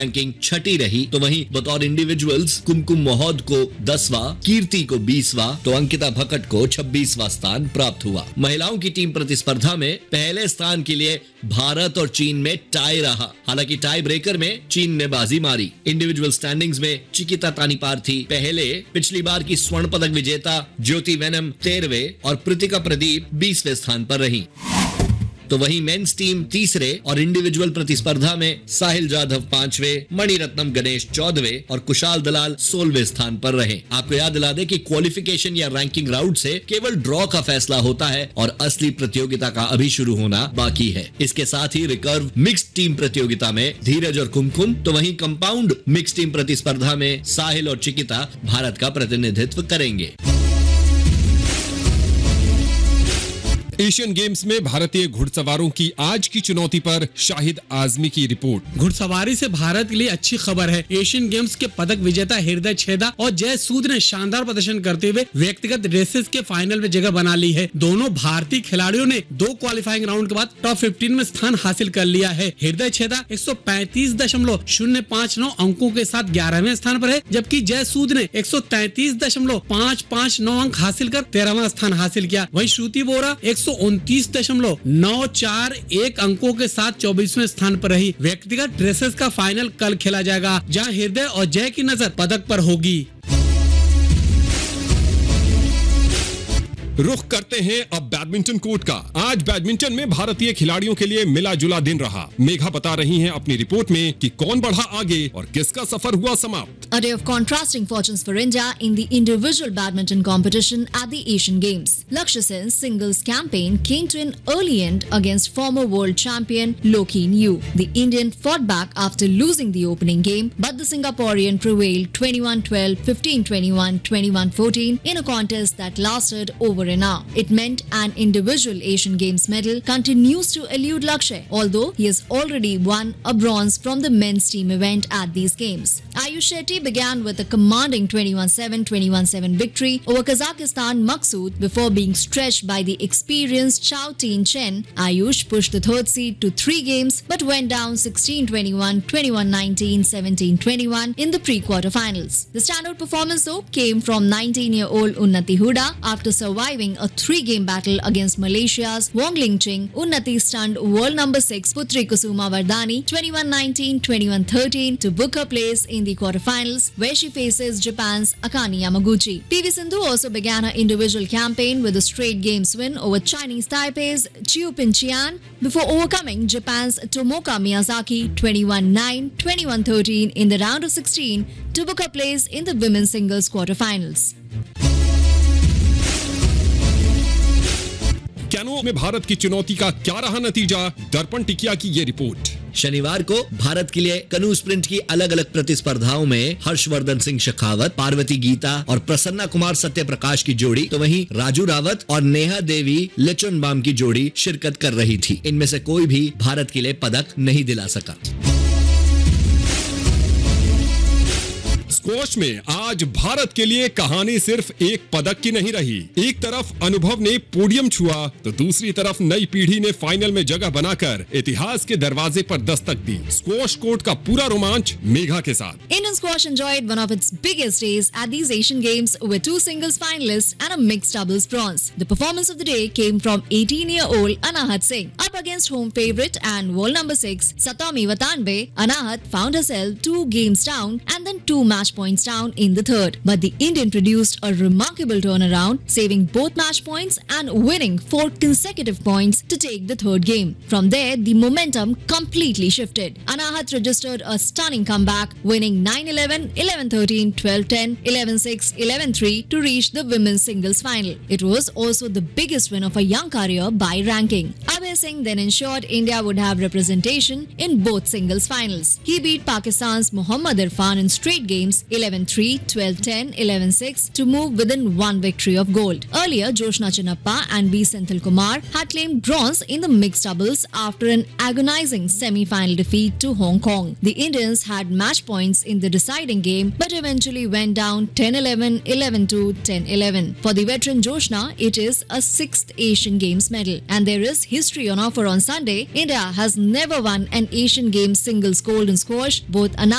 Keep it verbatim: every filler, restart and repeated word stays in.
Ranking छठी रही, तो वहीं बतौर इंडिविजुअल्स कुमकुम मोहद को दसवां, कीर्ति को बीसवां, तो अंकिता भकट को छब्बीसवां स्थान प्राप्त हुआ। महिलाओं की टीम प्रतिस्पर्धा में पहले स्थान के लिए भारत और चीन में टाई रहा। हालांकि टाई ब्रेकर में चीन ने बाजी मारी। इंडिविजुअल स्टैंडिंग्स में चिकिता तानीपार्थी पहले, पिछली बार की स्वर्ण पदक विजेता ज्योति वेनम तेरहवें और प्रीतिका प्रदीप बीसवें स्थान पर रही। तो वहीं मेंस टीम तीसरे और इंडिविजुअल प्रतिस्पर्धा में साहिल जाधव पांचवें, मणिरत्नम गणेश चौदहवें और कुशाल दलाल सोलहवें स्थान पर रहे। आपको याद दिला दे कि क्वालिफिकेशन या रैंकिंग राउंड से केवल ड्रॉ का फैसला होता है और असली प्रतियोगिता का अभी शुरू होना बाकी है। इसके साथ ही रिकर्व मिक्स्ड टीम प्रतियोगिता में धीरज और कुमकुम, तो वहीं कंपाउंड मिक्स्ड टीम प्रतिस्पर्धा में साहिल और चिकिता भारत का प्रतिनिधित्व करेंगे। एशियन गेम्स में भारतीय घुड़सवारों की आज की चुनौती पर शाहिद आजमी की रिपोर्ट। घुड़सवारी से भारत के लिए अच्छी खबर है। एशियन गेम्स के पदक विजेता हृदय छेदा और जय सूद ने शानदार प्रदर्शन करते हुए व्यक्तिगत रेसेस के फाइनल में जगह बना ली है। दोनों भारतीय खिलाड़ियों ने दो क्वालिफाइंग राउंड के बाद टॉप पंद्रह में स्थान हासिल कर लिया है। हृदय छेदा एक सौ पैंतीस दशमलव शून्य पाँच नौ अंकों के साथ ग्यारहवें स्थान पर है, जबकि जय सूद ने एक सौ तैंतीस दशमलव पाँच पाँच नौ अंक हासिल कर तेरहवां स्थान हासिल किया। वहीं श्रुति बोरा एक सौ उनतीस दशमलव नौ चार एक अंकों के साथ चौबीसवें स्थान पर रही। व्यक्तिगत रेसेस का फाइनल कल खेला जाएगा, जहां हृदय और जय की नजर पदक पर होगी। रुख करते हैं अब बैडमिंटन कोर्ट का। आज बैडमिंटन में भारतीय खिलाड़ियों के लिए मिला जुला दिन रहा। मेघा बता रही हैं अपनी रिपोर्ट में कि कौन बढ़ा आगे और किसका सफर हुआ समाप्त। A day of contrasting fortunes for India in the individual badminton competition at the Asian Games. Lakshya Sen's singles campaign came to an early end against former world champion Loh Keen Yew. The Indian fought back after losing the opening game, but the Singaporean prevailed twenty-one twelve, fifteen twenty-one, twenty-one fourteen in a contest that lasted over an hour. It meant an individual Asian Games medal continues to elude Lakshya, although he has already won a bronze from the men's team event at these games. Ayush Shetty began with a commanding twenty-one seven, twenty-one seven victory over Kazakhstan Maqsood before being stretched by the experienced Chao Tin Chen. Ayush pushed the third seed to three games but went down sixteen twenty-one, twenty-one nineteen, seventeen twenty-one in the pre-quarterfinals. The standout performance though came from nineteen-year-old Unnati Huda after surviving a three-game battle against Malaysia's Wong Ling Ching. Unnati stunned world number six Putri Kusuma Vardhani twenty-one nineteen, twenty-one thirteen to book her place in the quarterfinals, where she faces Japan's Akane Yamaguchi. P V Sindhu also began her individual campaign with a straight games win over Chinese Taipei's Chiu Pin-chian before overcoming Japan's Tomoka Miyazaki twenty-one nine, twenty-one thirteen in the round of sixteen to book her place in the women's singles quarterfinals. Canoe में भारत की चुनौती का क्या रहा नतीजा, दर्पण टिकिया की ये रिपोर्ट। शनिवार को भारत के लिए कनू स्प्रिंट की अलग अलग प्रतिस्पर्धाओं में हर्षवर्धन सिंह शेखावत, पार्वती गीता और प्रसन्ना कुमार सत्यप्रकाश की जोड़ी, तो वहीं राजू रावत और नेहा देवी लेचोनबाम की जोड़ी शिरकत कर रही थी। इनमें से कोई भी भारत के लिए पदक नहीं दिला सका। स्क्वॉश में आज भारत के लिए कहानी सिर्फ एक पदक की नहीं रही। एक तरफ अनुभव ने पोडियम छुआ तो दूसरी तरफ नई पीढ़ी ने फाइनल में जगह बनाकर इतिहास के दरवाजे पर दस्तक दी। स्क्वॉश कोर्ट का पूरा रोमांच मेघा के साथ। Indian squash enjoyed one of its biggest days at these Asian Games with two singles finalists and a mixed doubles bronze. The performance of the day came from eighteen-year-old Anahat Singh. Up against home favourite and world number six Satomi Watanabe, Anahat found herself two games down and then two match points down in the third. But the Indian produced a remarkable turnaround, saving both match points and winning four consecutive points to take the third game. From there, the momentum completely shifted. Anahat registered a stunning comeback, winning nine eleven, eleven thirteen, twelve ten, eleven six, eleven three to reach the women's singles final. It was also the biggest win of a young career by ranking. Abhay Singh then ensured India would have representation in both singles finals. He beat Pakistan's Mohammad Irfan in straight games eleven three, twelve ten, eleven six to move within one victory of gold. Earlier, Joshna Chinnappa and B. Senthil Kumar had claimed bronze in the mixed doubles after an agonizing semi-final defeat to Hong Kong. The Indians had match points in the deciding game but eventually went down ten eleven, eleven two, ten eleven. For the veteran Joshna, it is a sixth Asian Games medal. And there is history on offer on Sunday. India has never won an Asian Games singles gold in squash. Both Anand